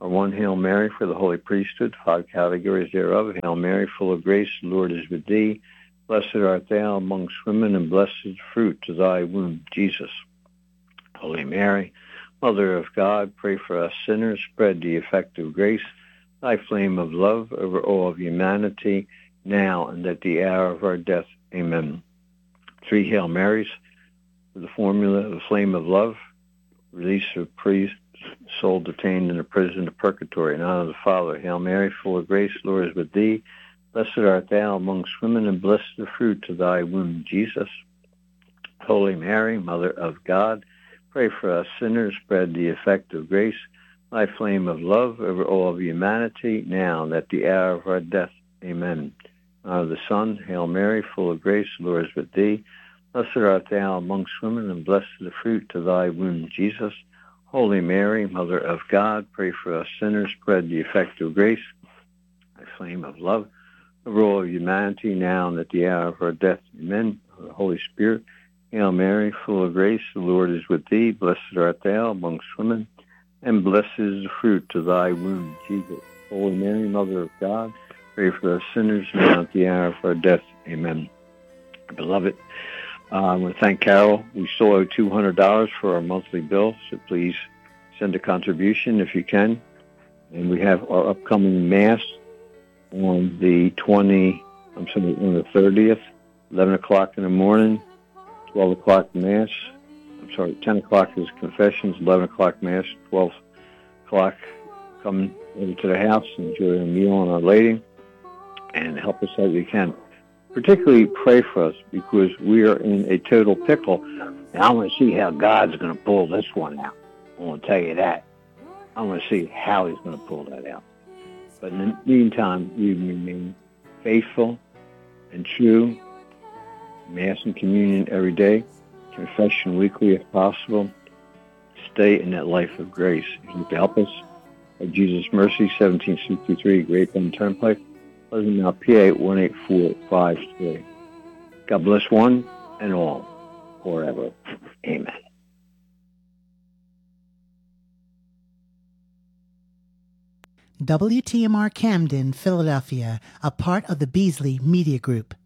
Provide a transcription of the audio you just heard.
or one Hail Mary for the holy priesthood, 5 categories thereof. Hail Mary, full of grace, the Lord is with thee. Blessed art thou amongst women, and blessed is the fruit of thy womb, Jesus. Holy Mary, Mother of God, pray for us sinners. Spread the effective grace, thy flame of love over all of humanity, now and at the hour of our death. Amen. 3 Hail Marys, with the formula of the flame of love, release of priest, soul detained in the prison of purgatory. In honor of the Father, Hail Mary, full of grace, the Lord is with thee. Blessed art thou amongst women, and blessed the fruit of thy womb, Jesus. Holy Mary, Mother of God, pray for us sinners. Spread the effective grace, thy flame of love over all of humanity, now and at the hour of our death. Amen. In honor of the Son, Hail Mary, full of grace, the Lord is with thee. Blessed art thou amongst women, and blessed the fruit of thy womb, Jesus. Holy Mary, Mother of God, pray for us sinners. Spread the effective grace, thy flame of love over all of humanity, now and at the hour of our death. Amen. The Holy Spirit, Hail Mary, full of grace, the Lord is with thee. Blessed art thou amongst women, and blessed is the fruit of thy womb, Jesus. Holy Mary, Mother of God, pray for us sinners, now at the hour of our death. Amen. Beloved, I want to thank Carol. We still owe $200 for our monthly bill, so please send a contribution if you can. And we have our upcoming Mass on the 30th, 11 o'clock in the morning, 12 o'clock Mass. 10 o'clock is confessions, 11 o'clock Mass, 12 o'clock come over to the house, enjoy a meal on Our Lady, and help us as you can. Particularly pray for us, because we are in a total pickle. And I want to see how God's going to pull this one out. I want to tell you that. I want to see how he's going to pull that out. But in the meantime, we remain faithful and true. Mass and communion every day. Confession weekly if possible. Stay in that life of grace. If you need to help us, at Jesus Mercy, 1763 Great Bend Turnpike, Pleasant Mount, PA 18453. God bless one and all forever. Amen. WTMR Camden, Philadelphia, a part of the Beasley Media Group.